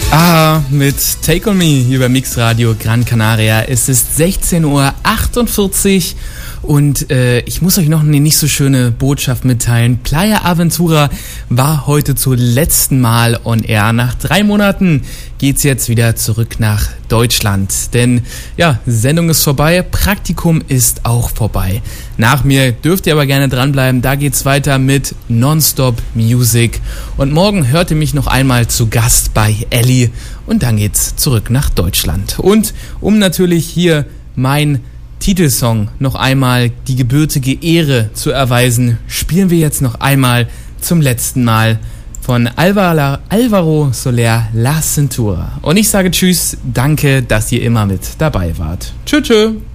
Mit Take On Me über Mixradio Gran Canaria. Es ist 16:48 Uhr und ich muss euch noch eine nicht so schöne Botschaft mitteilen. Playa Aventura war heute zum letzten Mal on air. Nach 3 Monaten geht's jetzt wieder zurück nach Deutschland. Denn ja, Sendung ist vorbei, Praktikum ist auch vorbei. Nach mir dürft ihr aber gerne dranbleiben, da geht's weiter mit Nonstop Music. Und morgen hört ihr mich noch einmal zu Gast bei Ellie und dann geht's zurück nach Deutschland. Und um natürlich hier mein Titelsong noch einmal die gebürtige Ehre zu erweisen, spielen wir jetzt noch einmal zum letzten Mal von Alvaro Soler La Cintura. Und ich sage Tschüss, danke, dass ihr immer mit dabei wart. Tschö, tschö.